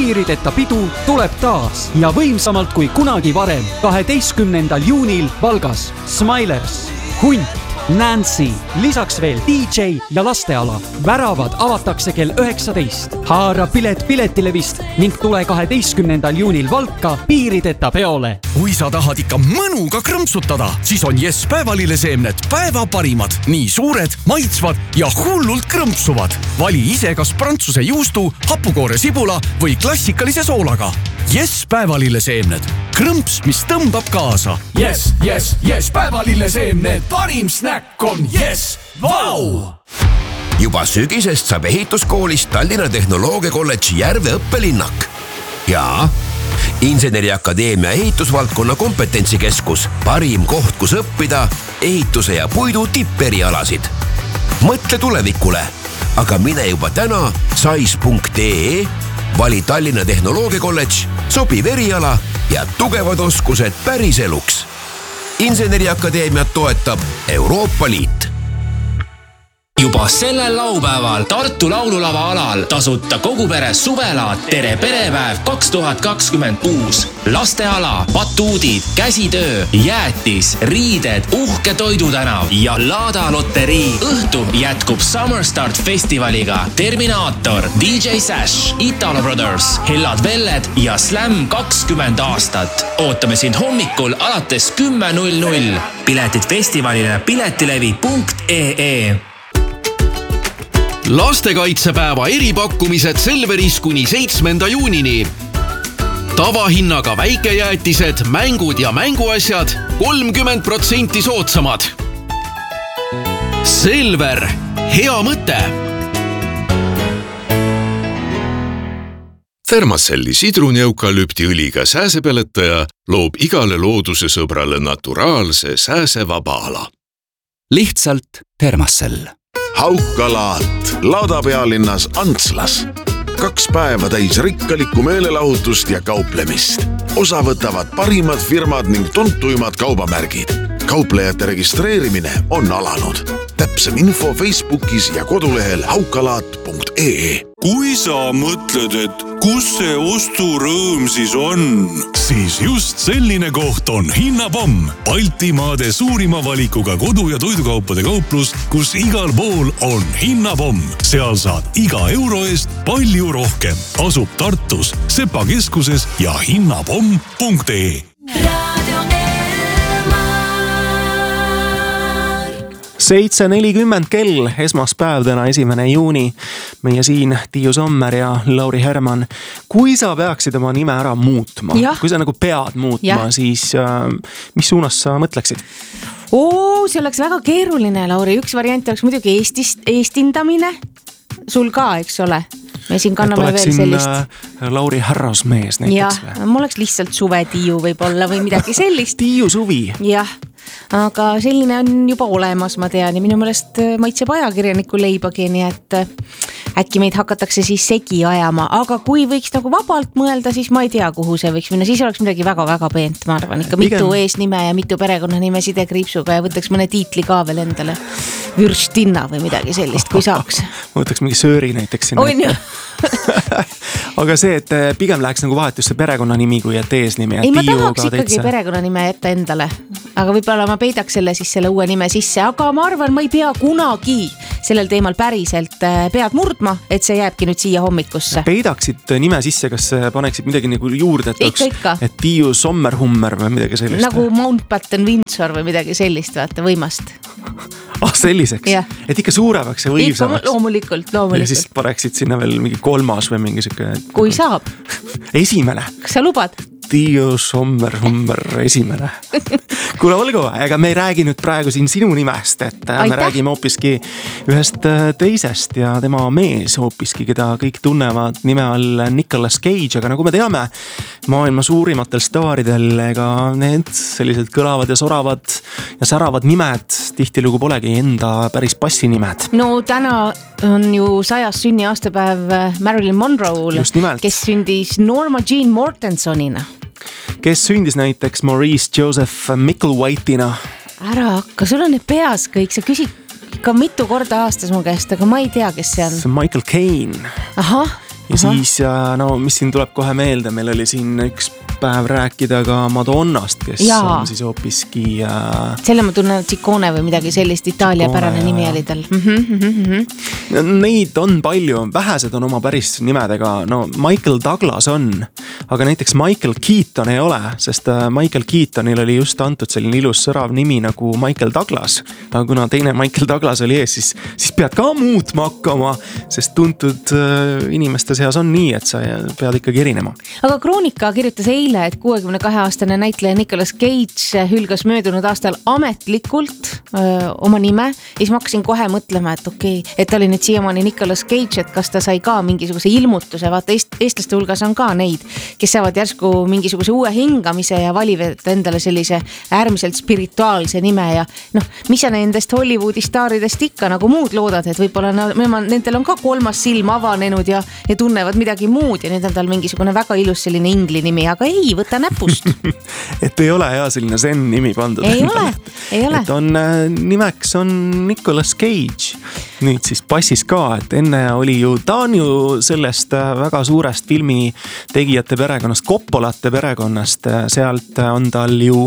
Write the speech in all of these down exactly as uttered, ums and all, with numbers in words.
piirideta pidu tuleb taas ja võimsamalt kui kunagi varem kaheteistkümnendal juunil Valgas. Smilers, Hunt, Nancy, lisaks veel D J ja lasteala. Väravad avatakse kell üheksateist. Haara pilet piletilevist ning tule kaheteistkümnendal juunil Valka piirideta peole. Kui sa tahad ikka mõnuga krõmpsutada, siis on Yes päevalilleseemned päeva parimad. Nii suured, maitsvad ja hullult krõmpsuvad. Vali ise kas prantsuse juustu, hapukoore sibula või klassikalise soolaga. Yes päevalilleseemned. Krõmps, mis tõmbab kaasa. Yes, yes, yes päevalilleseemned. Parim snäkk on Yes. Vau! Juba sügisest saab ehituskoolist Tallinna Tehnoloogia Kolledži Järve õppelinnak. Ja Inseneriakadeemia ehitusvaldkonna kompetentsikeskus. Parim koht, kus õppida ehituse ja puidu tipperialasid. Mõtle tulevikule, aga mine juba täna sais punkt ee, vali Tallinna Tehnoloogia Kolledž, sobiv eriala ja tugevad oskused päris eluks. Inseneriakadeemiat toetab Euroopa Liit. Juba sellel laupäeval Tartu laululava alal tasuta kogu pere suvelaat Tere perepäev kaks tuhat kakskümmend kuus. Lasteala, batuudid, käsitöö, jäätis, riided, uhke toidutänav ja Laada loterii. Õhtu jätkub Summer Start festivaliga Terminaator, D J Sash, Italo Brothers, Hellad Velled ja Slam kakskümmend aastat. Ootame sind hommikul alates kümme null null. Piletid festivalile piletilevi punkt ee. Lastekaitsepäeva eripakkumised Selveris kuni seitsmenda juunini. Tavahinnaga väikejäätised, mängud ja mänguasjad kolmkümmend protsenti soodsamad. Selver, hea mõte! Thermacelli sidruneukalüptiõliga sääsepeletaja loob igale looduse sõbrale naturaalse sääsevaba ala. Lihtsalt Thermacell. Haukalaat Laada pealinnas Antslas. Kaks päeva täis rikkalikku meelelahutust ja kauplemist. Osa võtavad parimad firmad ning tuntuimad kaubamärgid. Kauplejate registreerimine on alanud. Täpsem info Facebookis ja kodulehel haukalaat punkt ee. Kui sa mõtled, et kus see osturõõm siis on, siis just selline koht on Hinnapomm. Baltimaade suurima valikuga kodu- ja toidukaupade kauplus, kus igal pool on Hinnapomm. Seal saad iga euro eest palju rohkem. Asub Tartus, Sepa keskuses ja hinnapomm punkt ee. seitse nelikümmend kell, esmaspäev täna esimene juuni. Meie siin Tiiu Sommer ja Lauri Herman. Kui sa peaksid oma nime ära muutma, ja. kui sa nagu pead muutma, ja. siis äh, mis suunas sa mõtleksid? Oo, see oleks väga keeruline, Lauri. Üks variant oleks muidugi Eestist, eestindamine. Sul ka, eks ole? Me siin kanname veel sellist. Lauri Härrasmees näiteks. Jah, mul oleks lihtsalt Suve Tiiu võib-olla või midagi sellist. Tiiu Suvi. Jah, aga selline on juba olemas, ma tean, ja minu meelest maitseb ajakirjaniku leibagi, nii et äkki meid hakatakse siis segi ajama, aga kui võiks nagu vabalt mõelda, siis ma ei tea, kuhu see võiks minna, siis oleks midagi väga-väga peent, ma arvan, ikka mitu Pigem... eesnime ja mitu perekonnanime sidekriipsuga ja võtaks mõne tiitli ka veel endale, Würstinna või midagi sellist, kui saaks. Ma võtaks mingi sööri näiteks sinna. On ju. Aga see, et pigem läheks nagu vahetusse perekonnanimi kui et eesnimi. Ei, ma tahaks ikkagi teitse. Perekonnanime jätta endale, aga võib-olla ma peidaks selle siis selle uue nime sisse, aga ma arvan, ma ei pea kunagi sellel teemal päriselt pead murdma, et see jääbki nüüd siia hommikusse. Peidaksid nime sisse, kas paneksid midagi nagu juurde, et, ikka, ikka. et Tiiu Sommerhummer või midagi sellist? Nagu Mountbatten Windsor või midagi sellist, vaata, võimast. Ah, selliseks? Ja. Et ikka suuremaks ja võimsamaks. Ikka loomulikult, loomulikult. Ja siis paneksid sinna veel mingi kolmas või mingi siuke... Kui saab. Esimene. Kas sa lubad? Tiiu Sommerhummer esimene. Kuule, olgu, ega me ei räägi nüüd praegu siin sinu nimest, et Aitäh. me räägime hoopiski ühest teisest ja tema mees hoopiski, keda kõik tunnevad nime all Nicolas Cage, aga nagu me teame, maailma suurimatel staaridel, ega need sellised kõlavad ja soravad ja säravad nimed tihtilugu polegi enda päris passinimed. No täna on ju sajas sünni aastapäev Marilyn Monroe'l, kes sündis Norma Jean Mortensonina. Kes sündis näiteks Maurice Joseph Micklewhite'ina. Ära hakka, sul on need peas kõik, sa küsid ka mitu korda aastas mu käest, aga ma ei tea, kes see on. See on Michael Caine. Ahah. ja Aha. siis, no mis siin tuleb kohe meelde, meil oli siin üks päev rääkida ka Madonnast, kes Jaa. on siis hoopiski äh... selle ma tunnen Ciccone või midagi sellist, Itaalia pärane nimi oli tal. Mm-hmm, mm-hmm. Neid on palju, vähesed on oma päris nimedega, no Michael Douglas on, aga näiteks Michael Keaton ei ole, sest Michael Keatonil oli just antud selline ilus sõrav nimi nagu Michael Douglas, aga kuna teine Michael Douglas oli ees, siis, siis pead ka muutma hakkama, sest tuntud äh, inimeste seas on nii, et sa pead ikkagi erinema. Aga Kroonika kirjutas eile, et kuuekümne kahe aastane näitleja Nicolas Cage hülgas möödunud aastal ametlikult öö, oma nime. Ja siis ma hakkasin kohe mõtlema, et okei, okay, et oli nüüd siiamaani Nicolas Cage, et kas ta sai ka mingisuguse ilmutuse. Vaata, eest, eestlaste hulgas on ka neid, kes saavad järsku mingisuguse uue hingamise ja valivad endale sellise äärmiselt spirituaalse nime. Ja noh, mis sa nendest Hollywoodi staaridest ikka nagu muud loodad, et võib-olla nendel on ka kolmas silm avanenud ja, ja tunnevad midagi muud ja nüüd on tal mingisugune väga ilus selline ingli nimi, aga ei, võta näpust. et ei ole hea selline zen nimi pandud. Ei ole, ei ole. Et on, nimeks on Nicolas Cage. Nüüd siis passis ka, et enne oli ju, ta on ju sellest väga suurest filmi tegijate perekonnast, Coppolate perekonnast, sealt on tal ju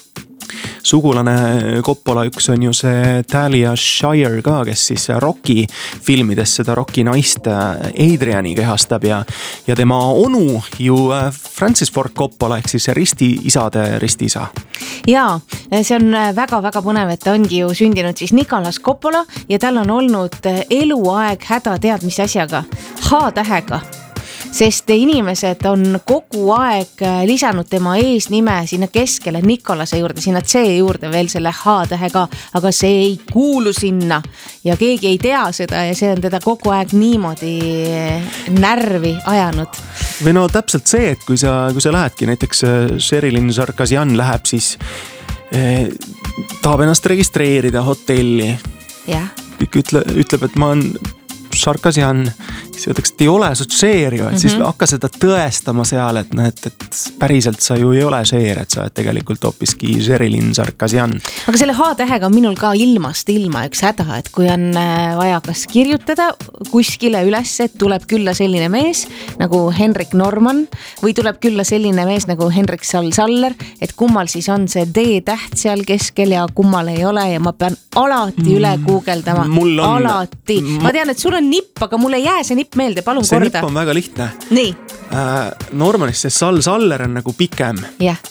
sugulane Coppola, üks on ju see Talia Shire ka, kes siis Rocky filmides seda Rocky naist Adriani kehastab ja, ja tema onu ju Francis Ford Coppola ehk siis risti isade ristiisa. Jaa, see on väga-väga põnev, et ta ongi ju sündinud siis Nicolas Coppola ja tal on olnud eluaeg häda tead mis asjaga, H-tähega. Sest inimesed on kogu aeg lisanud tema eesnime sinna keskele Nikolase juurde, sinna C juurde veel selle H-tähega, aga see ei kuulu sinna ja keegi ei tea seda ja see on teda kogu aeg niimoodi närvi ajanud. Või no täpselt see, et kui sa, kui sa lähedki, näiteks Sherilyn Sarkasian läheb siis eh, tahab ennast registreerida hotelli. Yeah. Kõik ütle, ütleb, et ma on Sarkasian, siis öeldakse, et ei ole su Cher ju, et mm-hmm. siis hakka seda tõestama seal, et, et, et päriselt sa ju ei ole Cher, et sa oled tegelikult hoopiski Sherilyn Sarkasian. Aga selle H-tähega on minul ka ilmast ilma üks häda, et kui on vaja kas kirjutada kuskile üles, et tuleb külla selline mees nagu Henrik Norman või tuleb külla selline mees nagu Henrik Saller, et kummal siis on see D-täht seal keskel ja kummal ei ole ja ma pean alati üle guugeldama. Mul on... Alati. Ma tean, et sul on nipp, aga mulle ei jää see nipp meelde, palun see korda. See nipp on väga lihtne. Nii. Äh, Normanist see Sal Saller on nagu pikem. Jah.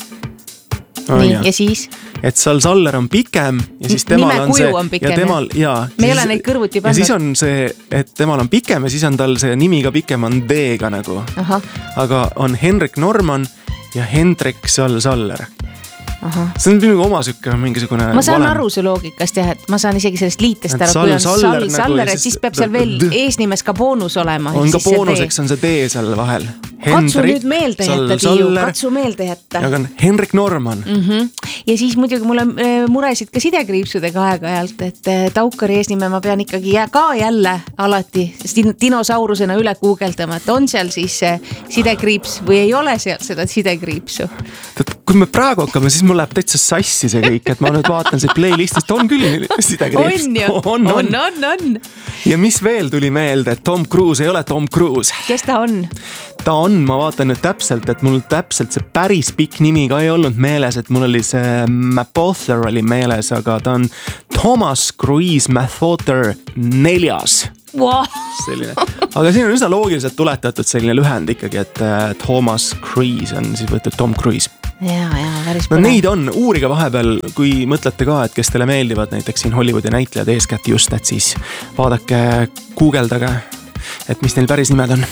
Nii, ja siis? Et Sal Saller on pikem ja siis temal Nime on see... on pikem, ja temal, ja, me ei ole neid kõrvuti pandud. Ja siis on see, et temal on pikem ja siis on tal see nimi ka pikem on D-ga nagu. Aha. Aga on Henrik Norman ja Hendrik Sal Saller. Aha. See on minuga oma sükke mingisugune ma saan valem. Aru su loogikast jah, et ma saan isegi sellest liitest ära, kui on Sal Saller, Saller et siis peab seal veel eesnimes ka boonus olema. On ka boonuseks on see D seal vahel. Katsu nüüd meelde jätta, Tiiu, katsu meelde jätta. Ja on Henrik Norman. Mm-hmm. Ja siis muidugi mulle muresid ka sidekriipsudega aeg-ajalt, et Taukari eesnime ma pean ikkagi ka jälle alati dinosaurusena üle guugeldama, et on seal siis sidekriips või ei ole seal seda sidekriipsu. Kui me praegu hakkame, siis mul läheb täitsa sassi see kõik, et ma nüüd vaatan see playlistist, on küll sidekriips. On ju, on, on, on, on. Ja mis veel tuli meelde, et Tom Cruise ei ole Tom Cruise. Kes ta on? Ta on, ma vaatan nüüd täpselt, et mul täpselt see päris pikk nimi ka ei olnud meeles, et mul oli see Mapother oli meeles, aga ta on Thomas Cruise Mapother neljas. Wow. Selline. Aga siin on üsna loogiliselt tuletatud selline lühend ikkagi, et Thomas Cruise on siis võetud Tom Cruise. Ja, ja, päris no neid on, uuriga vahepeal, kui mõtlete ka, et kes teile meeldivad näiteks siin Hollywoodi näitlejad eeskätt just, et siis vaadake, guugeldage, et mis neil päris nimed on.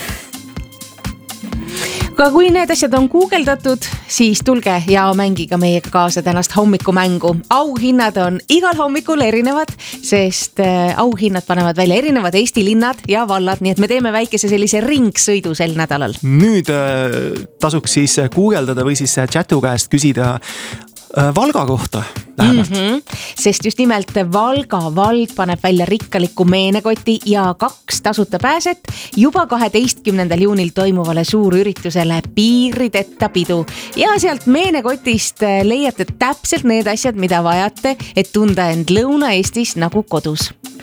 Aga kui need asjad on guugeldatud, siis tulge ja mängiga meiega kaasa tänast hommikumängu. Auhinnad on igal hommikul erinevad, sest auhinnad panevad välja erinevad Eesti linnad ja vallad, nii et me teeme väikese sellise ringsõidu sel nädalal. Nüüd tasuks siis guugeldada või siis chatu käest küsida Valga kohta lähemalt. Mm-hmm. Sest just nimelt Valga vald paneb välja rikkaliku meenekoti ja kaks tasuta pääset juba kaheteistkümnendal juunil toimuvale suurüritusele Piirideta pidu. Ja sealt meenekotist leiate täpselt need asjad, mida vajate, et tunda end Lõuna-Eestis nagu kodus.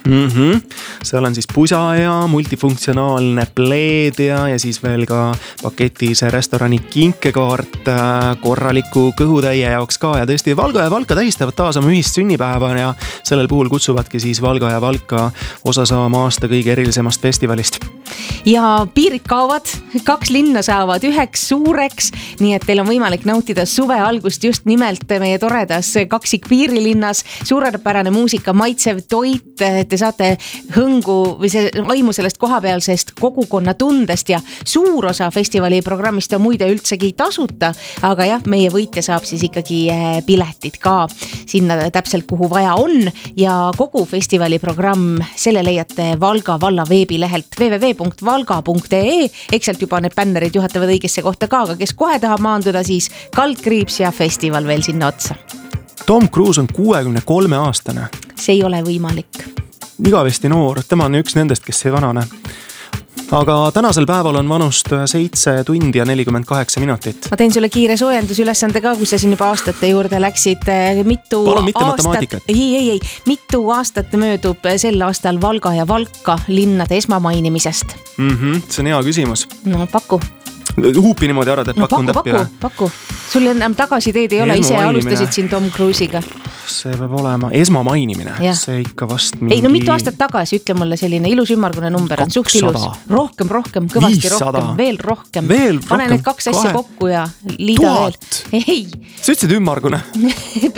mm-hmm. Seal on siis pusa ja multifunktsionaalne pleed ja, ja siis veel ka paketis restorani kinkekaart korraliku kõhutäie jaoks ka ja tõesti Valga ja Valka tähistavad taas oma ühist sünnipäeva ja sellel puhul kutsuvadki siis Valga ja Valka osa saama aasta kõige erilisemast festivalist. Ja piirid kaovad, kaks linna saavad üheks suureks, nii et teil on võimalik nautida suve algust just nimelt meie toredas kaksik piirilinnas, suurepärane muusika, maitsev toit, te saate hõngu või see aimu sellest kohapealsest kogukonna tundest ja suur osa festivali programmist on muide üldsegi tasuta, aga jah, meie võitja saab siis ikkagi piletid ka sinna täpselt kuhu vaja on ja kogu festivali programm, selle leiate Valga valla veebilehelt w w w punkt valga punkt e e, eks sealt juba need bännerid juhatavad õigesse kohta ka, aga kes kohe tahab maanduda, siis kaldkriips ja festival veel sinna otsa. Tom Cruise on kuuekümne kolme aastane. See ei ole võimalik. Igavesti noor, tema on üks nendest, kes ei vanane. Aga tänasel päeval on vanust seitse tundi ja nelikümmend kaheksa minutit. Ma teen sulle kiire soojendusülesande ka, kui sa siin juba aastate juurde läksid. Mitu Palun mitte aastat, matemaatikat. Ei, ei, ei. Mitu aastat möödub sel aastal Valga ja Valka linnade esmamainimisest? Mm-hmm, see on hea küsimus. No paku. Huupi niimoodi arvad, et no, pakun paku, täppi paku, paku. Sul enam tagasiteed ei ole, ise alustasid siin Tom Cruise'iga. See peab olema esmamainimine. Ja. See ikka vast mingi... Ei, no mitu aastat tagasi, ütle mulle selline ilus ümmargune number on suht ilus. Rohkem, rohkem, kõvasti viissada. rohkem, veel rohkem. Veel Pane rohkem, need kaks asja kahe... kokku ja liida Tuhat. veel. Ei. Sa ütlesid ümmargune.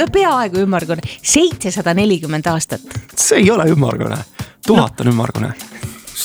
Peaaegu ümmargune. seitsesada nelikümmend aastat. See ei ole ümmargune. Tuhat on ümmargune.